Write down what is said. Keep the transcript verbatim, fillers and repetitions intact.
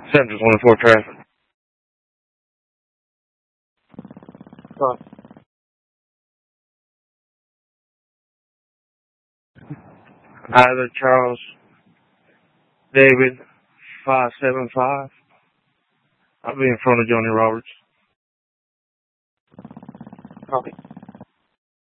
Central twenty-four traffic. Huh. Either Charles David five seven five. I'll be in front of Johnny Roberts. Copy.